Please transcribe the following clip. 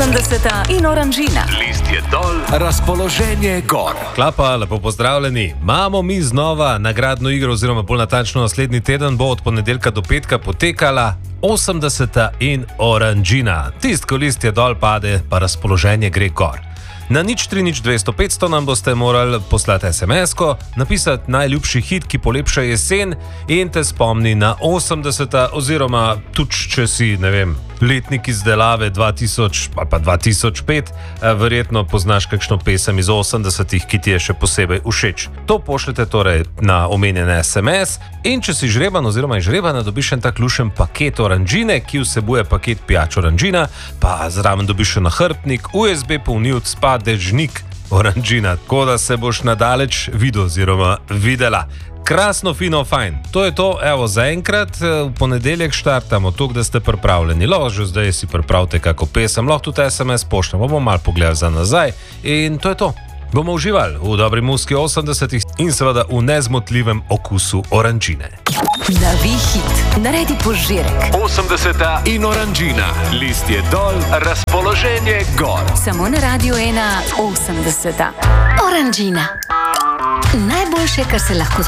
80 in oranžina. List je dol, razpoloženje gor. Klapa, lepo pozdravljeni. Imamo mi znova nagradno igro, oziroma bolj natančno naslednji teden bo od ponedeljka do petka potekala 80 in oranžina. Tist, ko list je dol pade, pa razpoloženje gre gor. Na 030200500 nam boste morali poslati SMS-ko, napisati najljubši hit, ki polepša jesen in te spomni na 80, oziroma tudi če si, ne vem, letnik izdelave 2000 ali pa 2005, verjetno poznaš kakšno pesem iz 80-ih, ki ti je še posebej všeč. To pošljete torej na omenjen SMS in če si žreban oziroma žrebana, dobiš en tak lušen paket oranžine, ki vsebuje paket pijač oranžina, pa zraven dobiš še nahrbtnik, USB polnilc, pa dežnik oranžina, tako da se boš nadaleč videl oziroma videla. Krasno, fino, fajn. To je to, evo, zaenkrat v ponedeljek štartamo, tako da ste pripravljeni. Lahko že zdaj si pripravite kako pesem, lahko tudi SMS pošljemo, bomo malo pogledali za nazaj in to je to. Bomo uživali v dobri muziki 80-ih in seveda v nezmotljivem okusu oranžine. Navih hit, naredi požirek. 80 in oranžina. List je dol, razpoloženje gor. Samo na Radio 1 80. Oranžina. Najboljše, kar se lahko